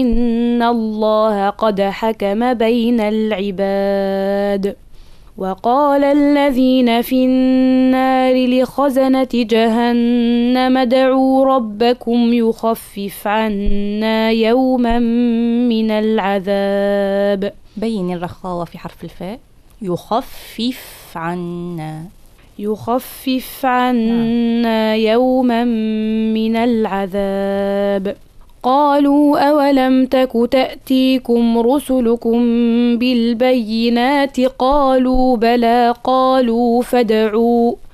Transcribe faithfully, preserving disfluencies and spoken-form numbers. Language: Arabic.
إن الله قد حكم بين العباد. وقال الذين في النار لخزنة جهنم ادعوا ربكم يخفف عنا يوما من العذاب. بين الرخاوة في حرف الفاء. يخفف عنا. يخفف عنا يوما من العذاب. قالوا أولم تك تأتيكم رسلكم بالبينات قالوا بلى قالوا فادعوا